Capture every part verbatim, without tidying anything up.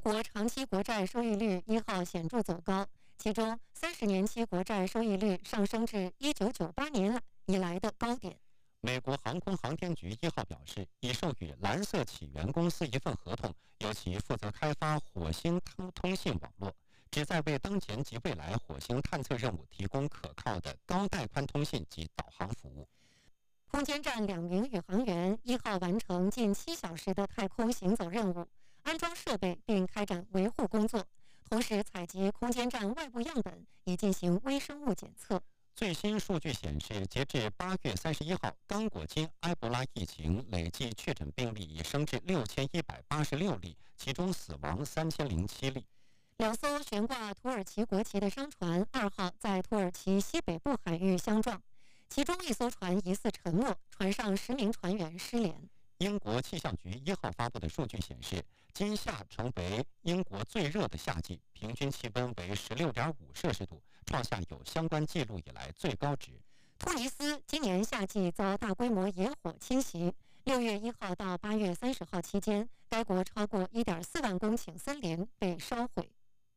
国长期国债收益率一号显著走高，其中三十年期国债收益率上升至一九九八年以来的高点。 美国航空航天局一号表示，已授予蓝色起源公司一份合同，由其负责开发火星通通信网络，旨在为当前及未来火星探测任务提供可靠的高带宽通信及导航服务。 空间站两名宇航员一号完成近七小时的太空行走任务，安装设备并开展维护工作，同时采集空间站外部样本，以进行微生物检测。 最新数据显示，截至八月三十一号，刚果金埃博拉疫情累计确诊病例已升至六千一百八十六例，其中死亡三千零七例。 两艘悬挂土耳其国旗的商船二号在土耳其西北部海域相撞，其中一艘船疑似沉没，船上十名船员失联。 英国气象局一号发布的数据显示，今夏成为英国最热的夏季，平均气温为 十六点五摄氏度，创下有相关记录以来最高值。 突尼斯今年夏季遭大规模野火侵袭，六月一号到八月三十号期间，该国超过 一点四万公顷森林被烧毁。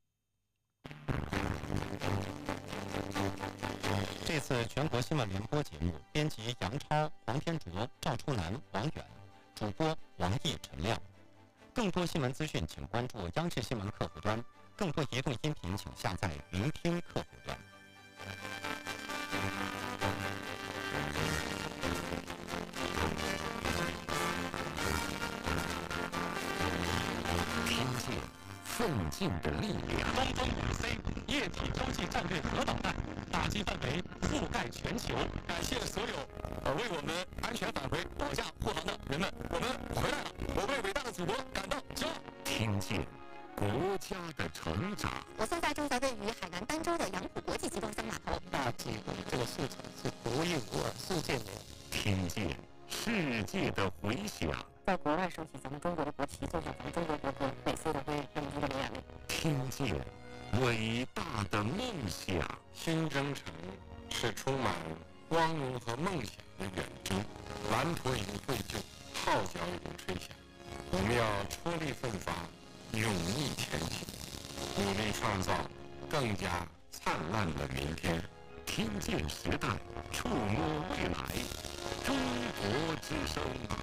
这次全国新闻联播节目，编辑杨超、黄天卓、赵初南、王远，主播王毅、陈亮。更多新闻资讯，请关注央视新闻客户端；更多移动音频，请下载聆听客户端。听见奋进的力量。 东风五 C 液体洲际战略核导弹打击范围覆盖全球。感谢所有呃为我们安全返回保驾护航的人们，我们回来了，我为伟大的祖国感到骄傲。 听见国家的成长。 我现在正在位于海南儋州的杨浦国际集装箱码头。 大机会，这个市场是独一无二、世界没有。 听见世界的回响。 在国外收起咱们中国的国旗，奏响咱们中国国歌，每次都会让人的眼泪。 听见伟大的梦想。 新征程是充满光荣和梦想的远征，蓝图已经绘就，号角已经吹响，我们要出力奋发，勇毅前行，努力创造更加灿烂的明天。 听见时代，触摸未来，中国之声。